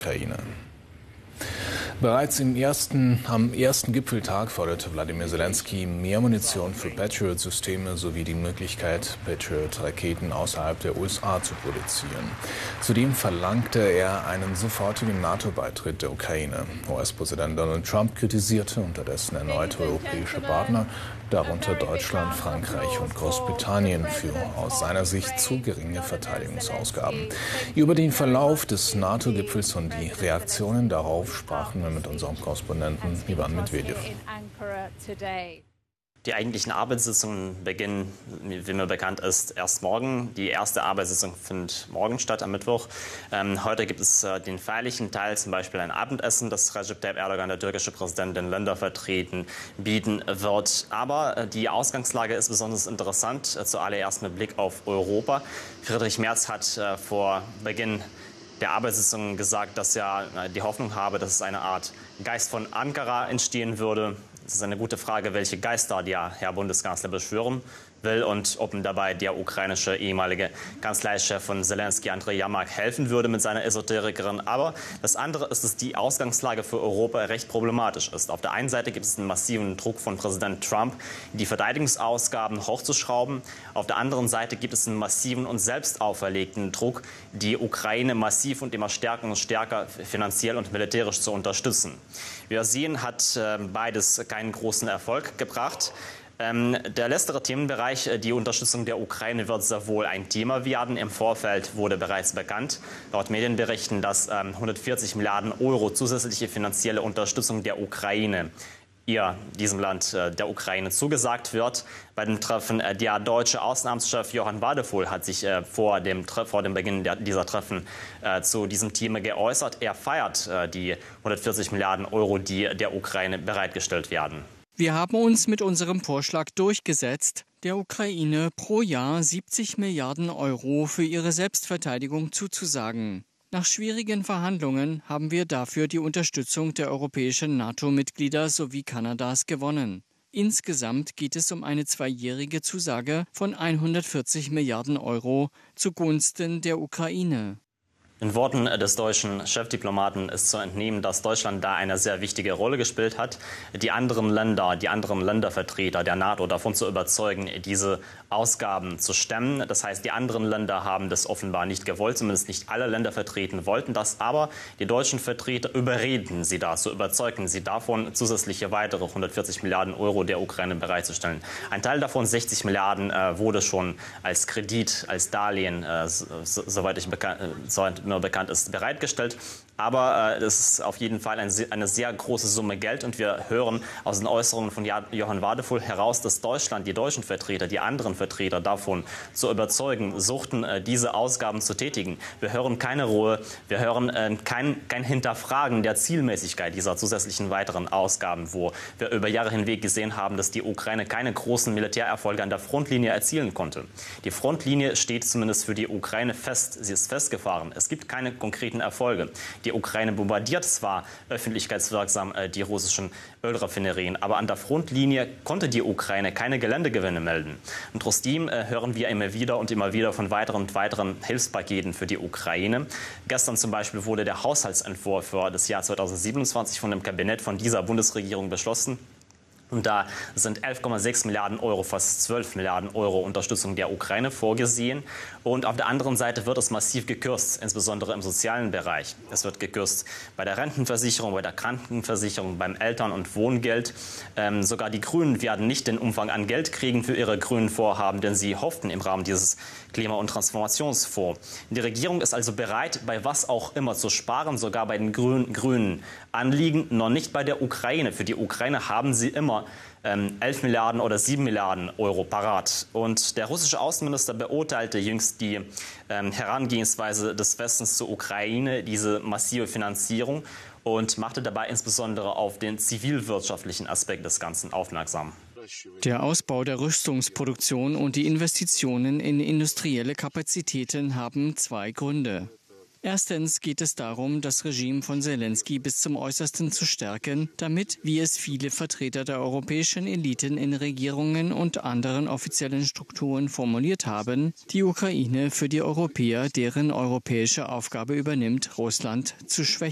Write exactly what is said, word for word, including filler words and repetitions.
Ukraine. Bereits im ersten, am ersten Gipfeltag forderte Wladimir Zelensky mehr Munition für Patriot-Systeme sowie die Möglichkeit, Patriot-Raketen außerhalb der U S A zu produzieren. Zudem verlangte er einen sofortigen NATO-Beitritt der Ukraine. U S-Präsident Donald Trump kritisierte unterdessen erneut europäische Partner, darunter Deutschland, Frankreich und Großbritannien, für aus seiner Sicht zu geringe Verteidigungsausgaben. Über den Verlauf des NATO-Gipfels und die Reaktionen darauf sprachen wir mit unserem Korrespondenten Ivan Medvedev. Die eigentlichen Arbeitssitzungen beginnen, wie mir bekannt ist, erst morgen. Die erste Arbeitssitzung findet morgen statt, am Mittwoch. Ähm, heute gibt es äh, den feierlichen Teil, zum Beispiel ein Abendessen, das Recep Tayyip Erdogan, der türkische Präsident, den Ländervertretern bieten wird. Aber äh, die Ausgangslage ist besonders interessant, äh, zuallererst mit Blick auf Europa. Friedrich Merz hat äh, vor Beginn der Arbeitssitzung gesagt, dass er äh, die Hoffnung habe, dass es eine Art Geist von Ankara entstehen würde. Es ist eine gute Frage, welche Geister der Herr Bundeskanzler beschwören will und ob ihm dabei der ukrainische ehemalige Kanzleichef von Zelensky, Andrei Yermak, helfen würde mit seiner Esoterikerin. Aber das andere ist, dass die Ausgangslage für Europa recht problematisch ist. Auf der einen Seite gibt es einen massiven Druck von Präsident Trump, die Verteidigungsausgaben hochzuschrauben. Auf der anderen Seite gibt es einen massiven und selbst auferlegten Druck, die Ukraine massiv und immer stärker und stärker finanziell und militärisch zu unterstützen. Wie wir sehen, hat beides keinen großen Erfolg gebracht. Ähm, der letztere Themenbereich, die Unterstützung der Ukraine, wird sehr wohl ein Thema werden. Im Vorfeld wurde bereits bekannt, laut Medienberichten, dass ähm, hundertvierzig Milliarden Euro zusätzliche finanzielle Unterstützung der Ukraine, ihr, diesem Land, äh, der Ukraine, zugesagt wird. Bei dem Treffen, äh, der deutsche Außenamtschef Johann Wadephul hat sich äh, vor, dem, vor dem Beginn der, dieser Treffen äh, zu diesem Thema geäußert. Er feiert äh, die hundertvierzig Milliarden Euro, die der Ukraine bereitgestellt werden. Wir haben uns mit unserem Vorschlag durchgesetzt, der Ukraine pro Jahr siebzig Milliarden Euro für ihre Selbstverteidigung zuzusagen. Nach schwierigen Verhandlungen haben wir dafür die Unterstützung der europäischen NATO-Mitglieder sowie Kanadas gewonnen. Insgesamt geht es um eine zweijährige Zusage von hundertvierzig Milliarden Euro zugunsten der Ukraine. In Worten des deutschen Chefdiplomaten ist zu entnehmen, dass Deutschland da eine sehr wichtige Rolle gespielt hat, die anderen Länder, die anderen Ländervertreter der NATO davon zu überzeugen, diese Ausgaben zu stemmen. Das heißt, die anderen Länder haben das offenbar nicht gewollt, zumindest nicht alle Ländervertreter wollten das, aber die deutschen Vertreter überreden sie dazu, überzeugen sie davon, zusätzliche weitere hundertvierzig Milliarden Euro der Ukraine bereitzustellen. Ein Teil davon, sechzig Milliarden, äh, wurde schon als Kredit, als Darlehen, äh, so, soweit ich bekannt, äh, soweit mir bekannt ist, bereitgestellt. Aber es äh, ist auf jeden Fall ein, eine sehr große Summe Geld. Und wir hören aus den Äußerungen von Johann Wadephul heraus, dass Deutschland, die deutschen Vertreter, die anderen Vertreter davon zu überzeugen suchten, äh, diese Ausgaben zu tätigen. Wir hören keine Ruhe, wir hören äh, kein, kein Hinterfragen der Zielmäßigkeit dieser zusätzlichen weiteren Ausgaben, wo wir über Jahre hinweg gesehen haben, dass die Ukraine keine großen Militärerfolge an der Frontlinie erzielen konnte. Die Frontlinie steht zumindest für die Ukraine fest, sie ist festgefahren. Es gibt keine konkreten Erfolge. Die Ukraine bombardiert zwar öffentlichkeitswirksam äh, die russischen Ölraffinerien, aber an der Frontlinie konnte die Ukraine keine Geländegewinne melden. Und trotzdem äh, hören wir immer wieder und immer wieder von weiteren und weiteren Hilfspaketen für die Ukraine. Gestern zum Beispiel wurde der Haushaltsentwurf für das Jahr zweitausendsiebenundzwanzig von dem Kabinett von dieser Bundesregierung beschlossen. Und da sind elf Komma sechs Milliarden Euro, fast zwölf Milliarden Euro Unterstützung der Ukraine vorgesehen. Und auf der anderen Seite wird es massiv gekürzt, insbesondere im sozialen Bereich. Es wird gekürzt bei der Rentenversicherung, bei der Krankenversicherung, beim Eltern- und Wohngeld. Ähm, sogar die Grünen werden nicht den Umfang an Geld kriegen für ihre grünen Vorhaben, denn sie hofften im Rahmen dieses Klima- und Transformationsfonds. Die Regierung ist also bereit, bei was auch immer zu sparen, sogar bei den grün, grünen Anliegen, noch nicht bei der Ukraine. Für die Ukraine haben sie immer ähm, elf Milliarden oder sieben Milliarden Euro parat. Und der russische Außenminister beurteilte jüngst die ähm, Herangehensweise des Westens zur Ukraine, diese massive Finanzierung, und machte dabei insbesondere auf den zivilwirtschaftlichen Aspekt des Ganzen aufmerksam. Der Ausbau der Rüstungsproduktion und die Investitionen in industrielle Kapazitäten haben zwei Gründe. Erstens geht es darum, das Regime von Zelensky bis zum Äußersten zu stärken, damit, wie es viele Vertreter der europäischen Eliten in Regierungen und anderen offiziellen Strukturen formuliert haben, die Ukraine für die Europäer, deren europäische Aufgabe übernimmt, Russland zu schwächen.